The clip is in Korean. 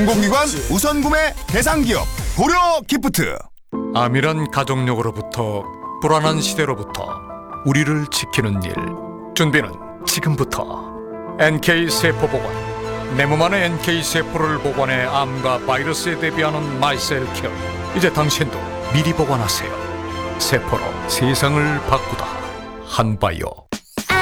공공기관 우선구매 대상기업 고려기프트. 암이란 가족력으로부터 불안한 시대로부터 우리를 지키는 일, 준비는 지금부터. NK세포보관, 내 몸 안에 NK세포를 보관해 암과 바이러스에 대비하는 마이셀케어. 이제 당신도 미리 보관하세요. 세포로 세상을 바꾸다. 한바이오.